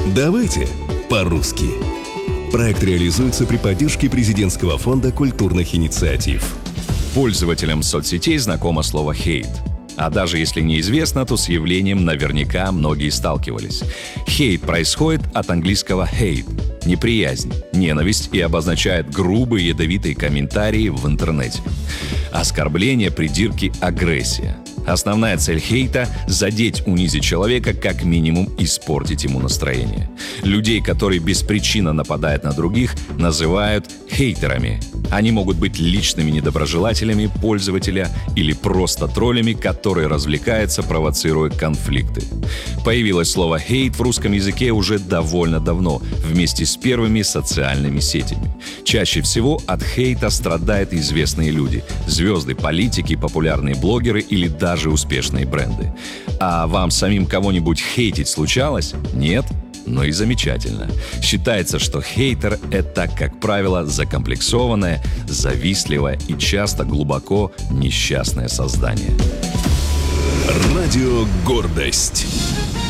Давайте по-русски. Проект реализуется при поддержке Президентского фонда культурных инициатив. Пользователям соцсетей знакомо слово «хейт». А даже если неизвестно, то с явлением наверняка многие сталкивались. Хейт происходит от английского hate – неприязнь, ненависть и обозначает грубые ядовитые комментарии в интернете. Оскорбление, придирки, агрессия. Основная цель хейта – задеть, унизить человека, как минимум испортить ему настроение. Людей, которые без причины нападают на других, называют хейтерами. Они могут быть личными недоброжелателями пользователя или просто троллями, которые развлекаются, провоцируя конфликты. Появилось слово «хейт» в русском языке уже довольно давно, вместе с первыми социальными сетями. Чаще всего от хейта страдают известные люди – звезды, политики, популярные блогеры или даже успешные бренды. А вам самим кого-нибудь хейтить случалось? Нет? Ну и замечательно. Считается, что хейтер – это, как правило, закомплексованное, завистливое и часто глубоко несчастное создание. Радио «Гордость».